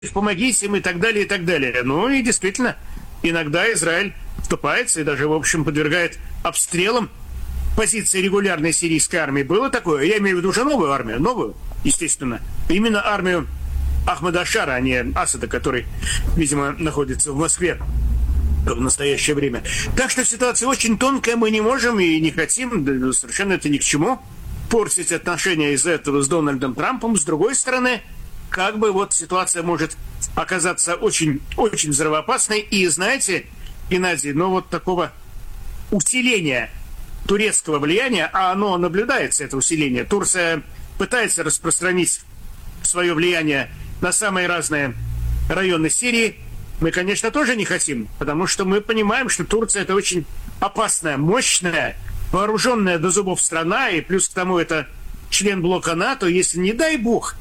помогите им и так далее, и так далее. Ну и действительно, иногда Израиль вступается и даже, в общем, подвергает обстрелам позиции регулярной сирийской армии. Было такое? Я имею в виду уже новую армию, новую, естественно. Именно армию Ахмада Ашара, а не Асада, который, видимо, находится в Москве в настоящее время. Так что ситуация очень тонкая, мы не можем и не хотим, совершенно это ни к чему, портить отношения из-за этого с Дональдом Трампом. С другой стороны, как бы вот ситуация может оказаться очень взрывоопасной. И знаете, Геннадий, вот такого усиления турецкого влияния, а оно наблюдается, это усиление. Турция пытается распространить свое влияние на самые разные районы Сирии. Мы, конечно, тоже не хотим, потому что мы понимаем, что Турция – это очень опасная, мощная, вооруженная до зубов страна, и плюс к тому это член блока НАТО. Если, не дай бог,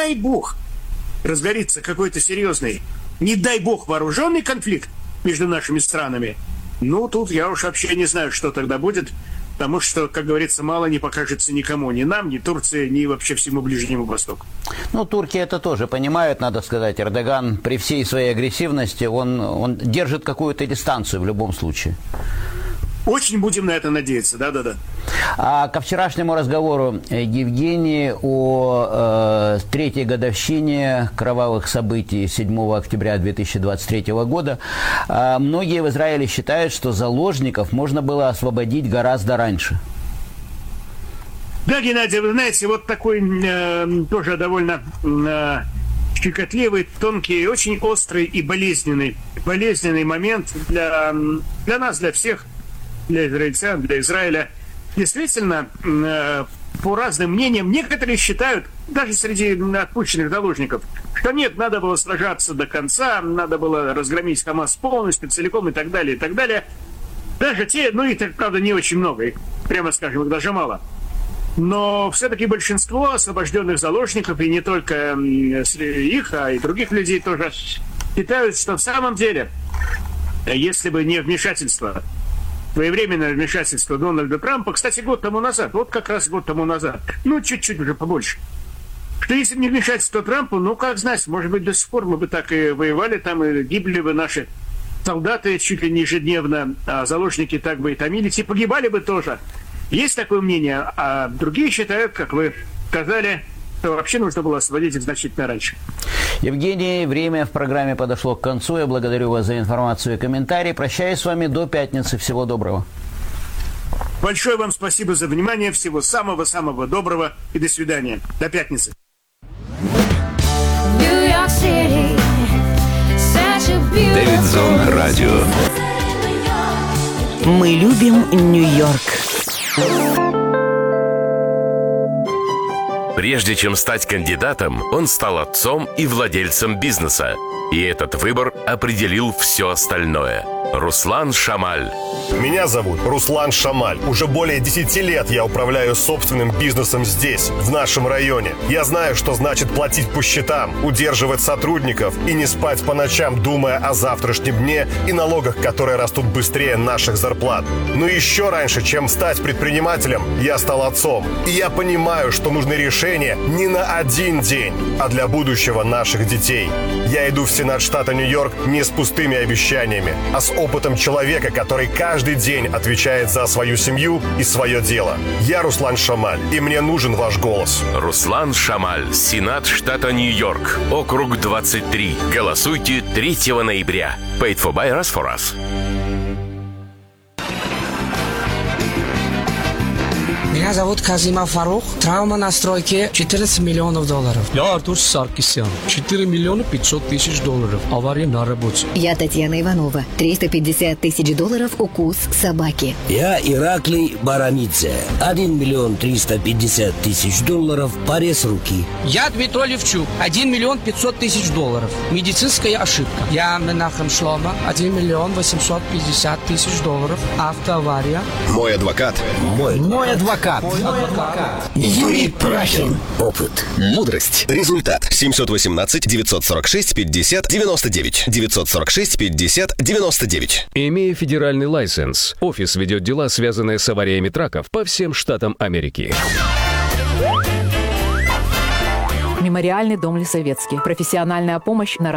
разгорится какой-то серьезный, не дай бог, вооруженный конфликт между нашими странами, тут я уж вообще не знаю, что тогда будет, потому что, как говорится, мало не покажется никому, ни нам, ни Турции, ни вообще всему Ближнему Востоку. Турки это тоже понимают, надо сказать. Эрдоган при всей своей агрессивности, он держит какую-то дистанцию в любом случае. Очень будем на это надеяться, да-да-да. А ко вчерашнему разговору, Евгений, о третьей годовщине кровавых событий 7 октября 2023 года, многие в Израиле считают, что заложников можно было освободить гораздо раньше. Да, Геннадий, вы знаете, вот такой тоже довольно щекотливый, тонкий, очень острый и болезненный момент для нас, для всех, для израильтян, для Израиля. Действительно, по разным мнениям, некоторые считают, даже среди отпущенных заложников, что нет, надо было сражаться до конца, надо было разгромить Хамас полностью, целиком и так далее, и так далее. Даже те, их, правда, не очень много, их, прямо скажем, их даже мало. Но все-таки большинство освобожденных заложников, и не только их, а и других людей тоже, считают, что в самом деле, если бы не вмешательство, своевременное вмешательство Дональда Трампа, кстати, год тому назад, чуть-чуть уже побольше, что если бы не вмешательство Трампа, как знать, может быть, до сих пор мы бы так и воевали там, и гибли бы наши солдаты чуть ли не ежедневно, а заложники так бы и томились, и погибали бы тоже. Есть такое мнение, а другие считают, как вы сказали, что вообще нужно было освободить их значительно раньше. Евгений, время в программе подошло к концу. Я благодарю вас за информацию и комментарии. Прощаюсь с вами до пятницы. Всего доброго. Большое вам спасибо за внимание. Всего самого-самого доброго и до свидания. До пятницы. Дэвидсон Радио. Мы любим Нью-Йорк. Прежде чем стать кандидатом, он стал отцом и владельцем бизнеса. И этот выбор определил все остальное. Руслан Шамаль. Меня зовут Руслан Шамаль. Уже более 10 лет я управляю собственным бизнесом здесь, в нашем районе. Я знаю, что значит платить по счетам, удерживать сотрудников и не спать по ночам, думая о завтрашнем дне и налогах, которые растут быстрее наших зарплат. Но еще раньше, чем стать предпринимателем, я стал отцом. И я понимаю, что нужны решения не на один день, а для будущего наших детей. Я иду в Сенат штата Нью-Йорк не с пустыми обещаниями, а с опытом человека, который каждый день отвечает за свою семью и свое дело. Я Руслан Шамаль, и мне нужен ваш голос. Руслан Шамаль, Сенат штата Нью-Йорк, округ 23. Голосуйте 3 ноября. Paid for by us for us. Меня зовут Казима Фарух. Травма на стройке $14 миллионов. Я Артур Саркисян. 4 миллиона 500 тысяч долларов. Авария на работе. Я Татьяна Иванова. $350 тысяч укус собаки. Я Ираклий Барамидзе. 1 миллион 350 тысяч долларов. Порез руки. Я Дмитрий Левчук. 1 миллион 500 тысяч долларов. Медицинская ошибка. Я Менахем Шлома. 1 миллион 850 тысяч долларов. Автоавария. Мой адвокат. Мой адвокат. Юрий Прахин. Опыт. Мудрость. Результат. 718-946-50-99. 946-50-99. Имея федеральный лайсенс, офис ведет дела, связанные с авариями траков по всем штатам Америки. Мемориальный дом Лисовецкий. Профессиональная помощь на